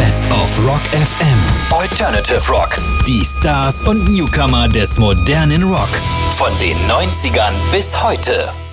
Best of Rock FM. Alternative Rock. Die Stars und Newcomer des modernen Rock. Von den 90ern bis heute.